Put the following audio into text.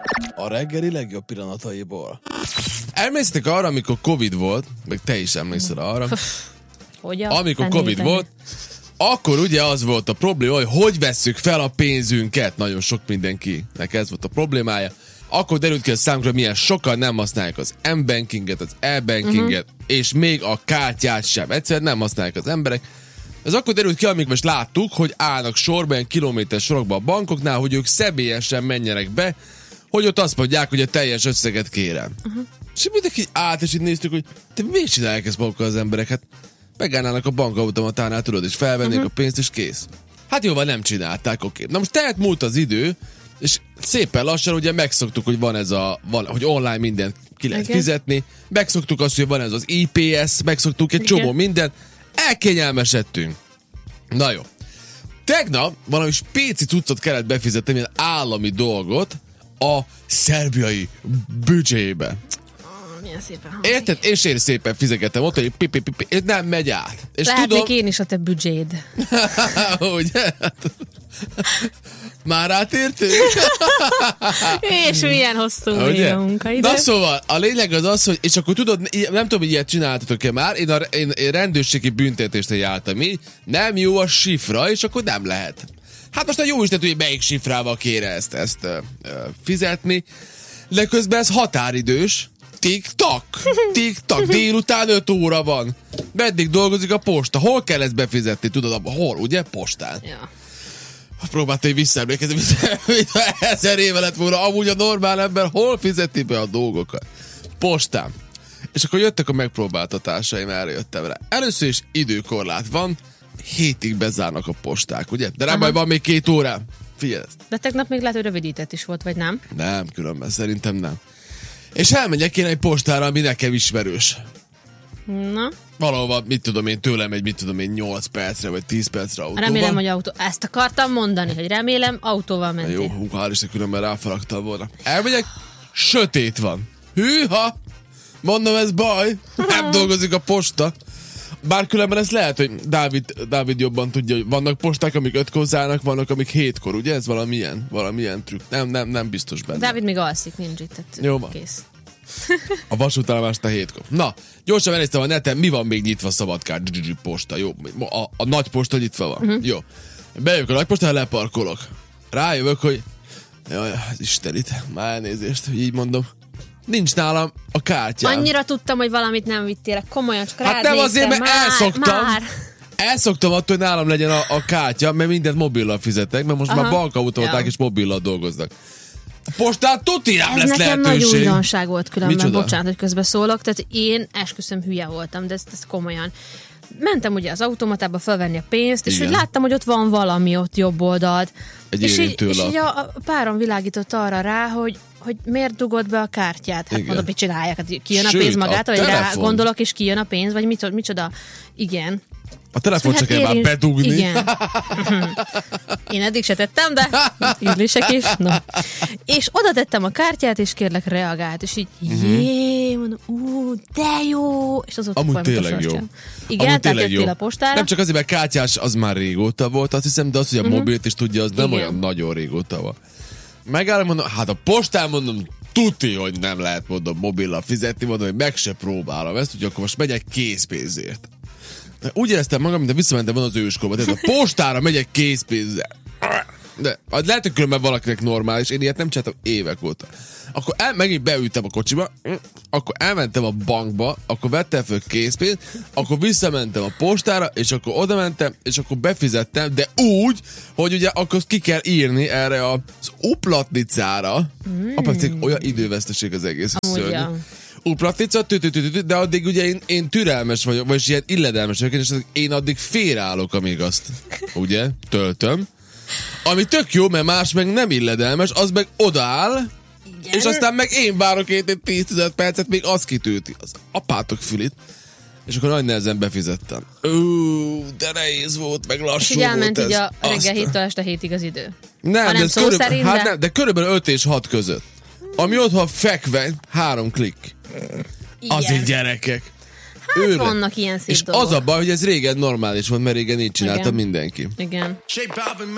A reggeli legjobb pillanataiból. Emlékeztek arra, amikor Covid volt, meg te is emlékszel arra, amikor Covid volt, akkor ugye az volt a probléma, hogy vesszük fel a pénzünket. Nagyon sok mindenkinek ez volt a problémája. Akkor derült ki a számunkra, milyen sokan nem használják az M-bankinget, az e-bankinget, és még a kártyát sem. Egyszerűen nem használják az emberek. Ez akkor derült ki, amikor most láttuk, hogy állnak sorban, ilyen kilométer sorokban a bankoknál, hogy ők személyesen menjenek be, hogy ott azt mondják, hogy a teljes összeget kérem. És mindenki állt, és így néztük, hogy te miért csinálják ezt magukkal az emberek? Hát megállnának a bankautomatánál, tudod, és felvennék a pénzt, és kész. Hát jóval nem csinálták, oké. Na most tehát múlt az idő, és szépen lassan ugye megszoktuk, hogy van ez hogy online mindent ki lehet fizetni, megszoktuk azt, hogy van ez az IPS, megszoktuk egy csomó mindent, elkényelmesedtünk. Na jó. Tegnap valami spéci cuccot kellett befizetni, ilyen állami dolgot a szerbiai büdzsébe. Milyen szépen hangzik. Érted? És én szépen fizegettem ott, hogy pipi, nem megy át. És lehetnék tudom... én is a te büdzséd. Ugye? Már átértünk? És milyen hosszú még a munkaidő. Na szóval, a lényeg az, hogy, és akkor tudod, nem tudom, hogy ilyet csináltatok-e már, én rendőrségi büntetésre jártam így, nem jó a sifra, és akkor nem lehet. Hát most a jó Isten tudja, melyik sifrával kéne ezt fizetni, de közben ez határidős, tik-tak, délután 5 óra van. Meddig dolgozik a posta? Hol kell ezt befizetni? Tudod, hol, ugye? Postán. Ja. Próbáltam visszaemlékezni, mint 1000 éve lett volna. Amúgy a normál ember hol fizeti be a dolgokat? Postán. És akkor jöttek a megpróbáltatásaim, erre jöttem rá. Először is időkorlát van, 7-ig bezárnak a posták, ugye? De majd van még 2 órám. Figyelj ezt. De tegnap még lehet, hogy rövidített is volt, vagy nem? Nem, különben szerintem nem. És elmegyek én egy postára, ami nekem ismerős. Na? Valahova, tőlem egy 8 percre, vagy 10 percre autóval. Remélem, hogy ezt akartam mondani, hogy remélem autóval mentél. Jó, hál' Isten, különben ráfaragtam volna. Elmegyek, sötét van. Hűha! Mondom, ez baj. Nem dolgozik a posta. Bár különben ez lehet, hogy Dávid jobban tudja, hogy vannak posták, amik 5-kor zárnak, vannak, amik 7-kor, ugye? Ez valamilyen trükk. Nem biztos benne. Dávid még alszik, nincs itt. Jó van. Kész. A vasútállomástán 7-kor. Na, gyorsan elnéztem a neten, mi van még nyitva Szabadkán? Posta, jó. A nagy posta nyitva van. Jó. Bejövök a nagy postára, leparkolok. Rájövök, hogy jaj, Istenit, már elnézést, hogy így mondom. Nincs nálam a kártyám. Annyira tudtam, hogy valamit nem vittél, komolyan, csak hát nem azért, mert elszoktam. Elszoktam attól, hogy nálam legyen a kártya, mert mindent mobillal fizetek, mert most már bankautomaták is mobillal dolgoznak. A postán tuti nem lesz lehetőség. Ez nekem nagy újdonság volt különben, bocsánat, hogy közbeszólok, tehát én esküszöm hülye voltam, de ezt komolyan. Mentem ugye az automatába felvenni a pénzt, és hogy láttam, hogy ott van valami ott jobb oldalt. És így a párom világított arra rá, hogy miért dugod be a kártyát? Hát mondom, hogy csinálják, hát kijön a pénz magától, vagy rá gondolok, és kijön a pénz, vagy micsoda. Igen. A telefon csak kell már bedugni. Igen. Én eddig se tettem, de ízlések is. No. És oda tettem a kártyát, és kérlek reagált, és így mondom, de jó. És az ott amúgy tényleg jó. Igen, tehát jöttél a postára. Nem csak azért, mert kártyás az már régóta volt, azt hiszem, de az, hogy a mobilt is tudja, az nem olyan nagyon régóta van. Megállom, mondom, hát a postán mondom, tuti, hogy nem lehet, mondom, mobillal fizetni, mondom, hogy meg se próbálom ezt, úgyhogy akkor most megyek készpénzért. Úgy éreztem magam, mint visszamentem volna az őskorba, tehát a postára megyek készpénzzel. De lehet, hogy különben valakinek normális, én ilyet nem csináltam évek óta. Akkor megint beültem a kocsiba, akkor elmentem a bankba, akkor vettem föl készpénzt, akkor visszamentem a postára, és akkor oda mentem, és akkor befizettem, de úgy, hogy ugye akkor ki kell írni erre az uplatnicára. Olyan időveszteség az egész szörnyű. Uplatnica, de addig ugye én türelmes vagyok, vagy ilyen illedelmes vagyok, és én addig félreállok, amíg azt ugye töltöm. Ami tök jó, mert más meg nem illedelmes, az meg odaáll, és aztán meg én várok egy 10-15 percet, még az kitölti. Az apátok fülit. És akkor nagy nehezen befizettem. De nehéz volt, meg lassú volt ez. És elment így a reggel 7-től este 7-ig az idő. Nem, de körülbelül 5 és 6 között. Ami otthon fekve, 3 klikk. Azért gyerekek. Hát vannak ilyen szép és dolgok. az a baj, hogy ez régen normális volt, mert régen így csinálta mindenki. Igen.